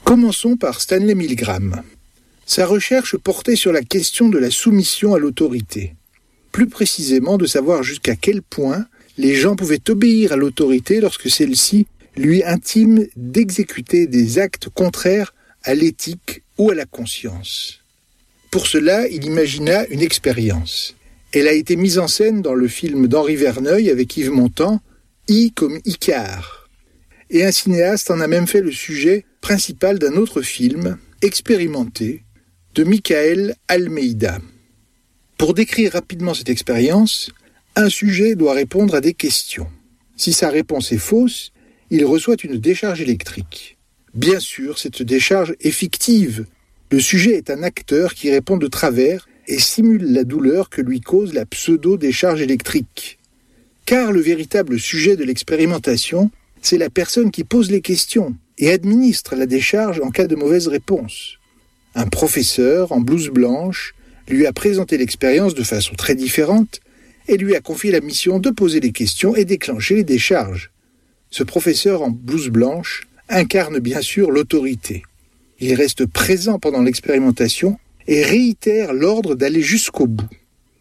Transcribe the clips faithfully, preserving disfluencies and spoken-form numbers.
Commençons par Stanley Milgram. Sa recherche portait sur la question de la soumission à l'autorité. Plus précisément de savoir jusqu'à quel point les gens pouvaient obéir à l'autorité lorsque celle-ci lui intime d'exécuter des actes contraires à l'éthique ou à la conscience. Pour cela, il imagina une expérience. Elle a été mise en scène dans le film d'Henri Verneuil avec Yves Montand, I comme Icare. Et un cinéaste en a même fait le sujet principal d'un autre film, expérimenté, de Michael Almeida. Pour décrire rapidement cette expérience, un sujet doit répondre à des questions. Si sa réponse est fausse, il reçoit une décharge électrique. Bien sûr, cette décharge est fictive. Le sujet est un acteur qui répond de travers et simule la douleur que lui cause la pseudo-décharge électrique. Car le véritable sujet de l'expérimentation, c'est la personne qui pose les questions et administre la décharge en cas de mauvaise réponse. Un professeur en blouse blanche lui a présenté l'expérience de façon très différente et lui a confié la mission de poser les questions et déclencher les décharges. Ce professeur en blouse blanche incarne bien sûr l'autorité. Il reste présent pendant l'expérimentation et réitère l'ordre d'aller jusqu'au bout.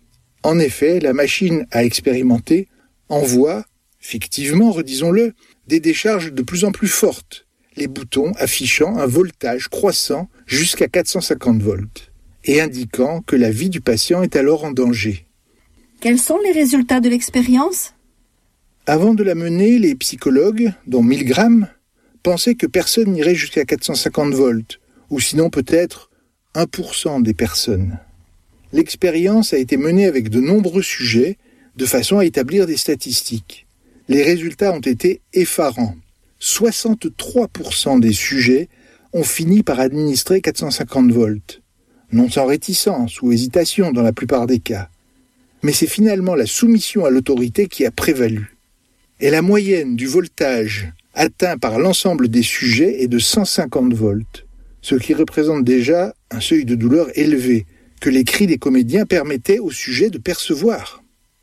En effet, la machine à expérimenter envoie, fictivement, redisons-le, des décharges de plus en plus fortes, les boutons affichant un voltage croissant jusqu'à quatre cent cinquante volts et indiquant que la vie du patient est alors en danger. Quels sont les résultats de l'expérience ? Avant de la mener, les psychologues, dont Milgram, pensaient que personne n'irait jusqu'à quatre cent cinquante volts, ou sinon peut-être un pour cent des personnes. L'expérience a été menée avec de nombreux sujets, de façon à établir des statistiques. Les résultats ont été effarants. soixante-trois pour cent des sujets ont fini par administrer quatre cent cinquante volts, non sans réticence ou hésitation dans la plupart des cas. Mais c'est finalement la soumission à l'autorité qui a prévalu. Et la moyenne du voltage atteint par l'ensemble des sujets est de cent cinquante volts, ce qui représente déjà un seuil de douleur élevé que les cris des comédiens permettaient aux sujets de percevoir.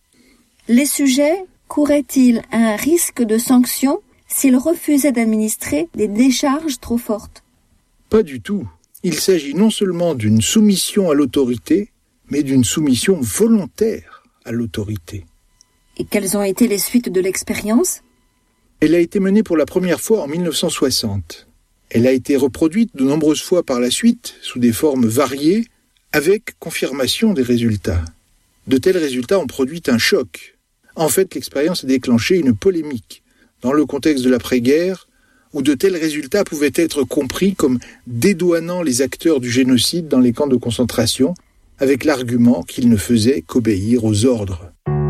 Les sujets couraient-ils un risque de sanction s'ils refusaient d'administrer des décharges trop fortes ? Pas du tout. Il s'agit non seulement d'une soumission à l'autorité, mais d'une soumission volontaire à l'autorité. Et quelles ont été les suites de l'expérience ? Elle a été menée pour la première fois en dix-neuf cent soixante. Elle a été reproduite de nombreuses fois par la suite, sous des formes variées, avec confirmation des résultats. De tels résultats ont produit un choc. En fait, l'expérience a déclenché une polémique, dans le contexte de l'après-guerre, où de tels résultats pouvaient être compris comme dédouanant les acteurs du génocide dans les camps de concentration, avec l'argument qu'ils ne faisaient qu'obéir aux ordres.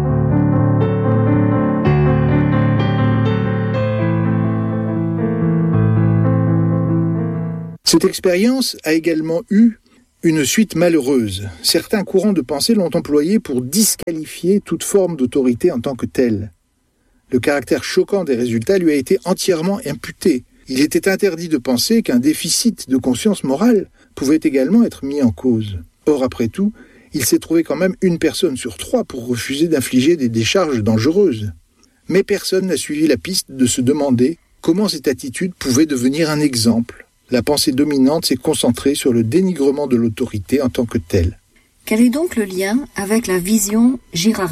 Cette expérience a également eu une suite malheureuse. Certains courants de pensée l'ont employée pour disqualifier toute forme d'autorité en tant que telle. Le caractère choquant des résultats lui a été entièrement imputé. Il était interdit de penser qu'un déficit de conscience morale pouvait également être mis en cause. Or, après tout, il s'est trouvé quand même une personne sur trois pour refuser d'infliger des décharges dangereuses. Mais personne n'a suivi la piste de se demander comment cette attitude pouvait devenir un exemple. La pensée dominante s'est concentrée sur le dénigrement de l'autorité en tant que telle. Quel est donc le lien avec la vision girardienne ?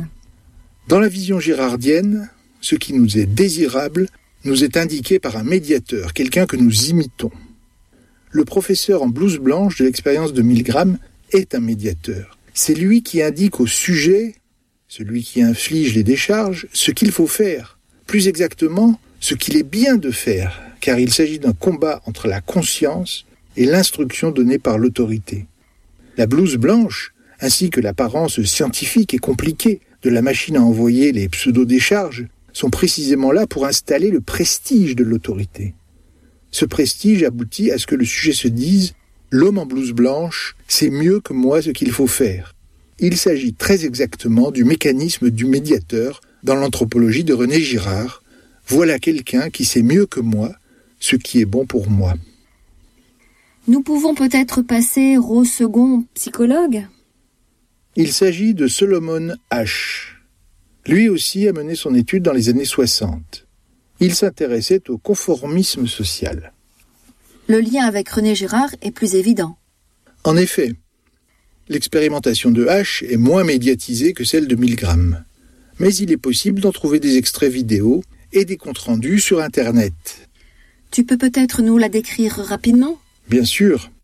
Dans la vision girardienne, ce qui nous est désirable nous est indiqué par un médiateur, quelqu'un que nous imitons. Le professeur en blouse blanche de l'expérience de Milgram est un médiateur. C'est lui qui indique au sujet, celui qui inflige les décharges, ce qu'il faut faire. Plus exactement, ce qu'il est bien de faire, car il s'agit d'un combat entre la conscience et l'instruction donnée par l'autorité. La blouse blanche, ainsi que l'apparence scientifique et compliquée de la machine à envoyer les pseudo-décharges, sont précisément là pour installer le prestige de l'autorité. Ce prestige aboutit à ce que le sujet se dise « L'homme en blouse blanche sait mieux que moi ce qu'il faut faire ». Il s'agit très exactement du mécanisme du médiateur dans l'anthropologie de René Girard. Voilà quelqu'un qui sait mieux que moi ce qui est bon pour moi. Nous pouvons peut-être passer au second psychologue ? Il s'agit de Solomon Asch. Lui aussi a mené son étude dans les années soixante. Il s'intéressait au conformisme social. Le lien avec René Girard est plus évident. En effet, l'expérimentation de H est moins médiatisée que celle de Milgram. Mais il est possible d'en trouver des extraits vidéo et des comptes rendus sur Internet. Tu peux peut-être nous la décrire rapidement ? Bien sûr.